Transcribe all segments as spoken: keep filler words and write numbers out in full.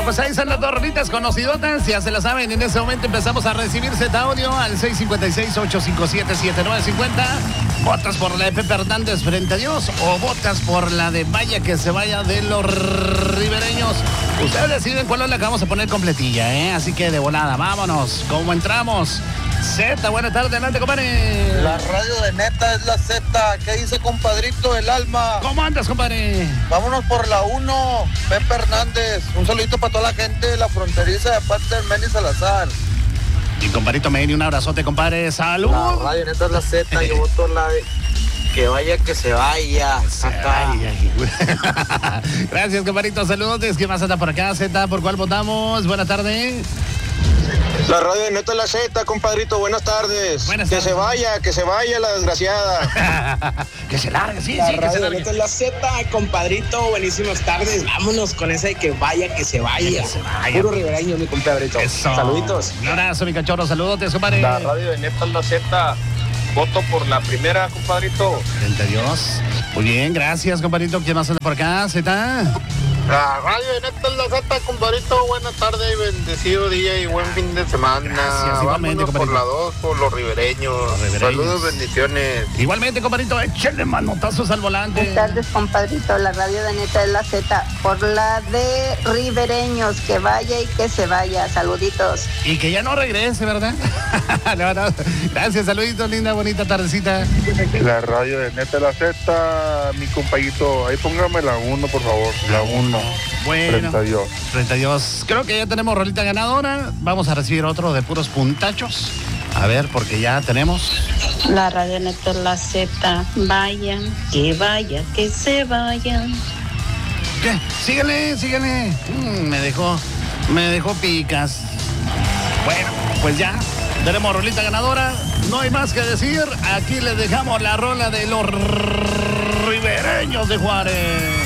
pues ahí están las dos rolitas conocidotas, ya se la saben. En ese momento empezamos a recibir Z audio al seis cinco seis, ocho cinco siete, siete nueve cinco cero. ¿Votas por la de Pepe Hernández frente a Dios o votas por la de Vaya que se vaya de los ribereños? Ustedes deciden cuál es la que vamos a poner completilla, ¿eh? Así que de volada, vámonos. ¿Cómo entramos? Z, buena tarde, adelante, compadre. La radio de neta es la Z. ¿Qué dice, compadrito del alma? ¿Cómo andas, compadre? Vámonos por la uno, Pepe Hernández. Un saludito para toda la gente de la fronteriza de parte del Meni Salazar. Y compadrito Meni, un abrazote, compadre. ¡Salud! La radio de neta es la Z. Yo voto la de que vaya, que se vaya. Se vaya. Gracias, compadrito. Saludos. ¿Qué más anda por acá, Z? ¿Por cuál votamos? Buenas tardes. La radio de neta es la Z, compadrito. Buenas tardes. Buenas que tardes. se vaya, que se vaya la desgraciada. Que se largue, sí, La sí, que se radio de largue. neta es la Z, compadrito. Buenísimas tardes. Vámonos con esa de que vaya, que se vaya. Que se vaya. Puro ribereño, mi compadrito. Eso. Saluditos. Un abrazo, mi cachorro. Saludos, compadre. La radio de neta es la Z. Voto por la primera, compadrito. Frente a Dios. Muy bien, gracias, compadrito. ¿Quién más anda por acá, Z? La radio de neta es la Z, compadrito. Buenas tardes y bendecido día y buen fin de semana. Gracias, igualmente, Vámonos por compadrito. la dos, por los ribereños. Los ribereños. Saludos, bendiciones. Igualmente, compadrito, échale manotazos al volante. Buenas tardes, compadrito. La radio de neta es la Z. Por la de ribereños, que vaya y que se vaya. Saluditos. Y que ya no regrese, ¿verdad? No, no. Gracias, saluditos, linda, bonita tardecita. La radio de neta la Z, mi compañito, ahí póngame la uno, por favor, la uno. Bueno, Frente a Dios. frente a Dios. Creo que ya tenemos rolita ganadora. Vamos a recibir otro de puros puntachos. A ver, porque ya tenemos. La radio neta es la Z. Vayan, que vaya, que se vayan. ¿Qué? Síguele, síguele. Mm, me dejó, me dejó picas. Bueno, pues ya tenemos rolita ganadora. No hay más que decir. Aquí les dejamos la rola de los ribereños de Juárez.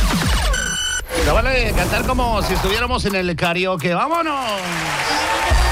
Se vale cantar como si estuviéramos en el karaoke. ¡Vámonos!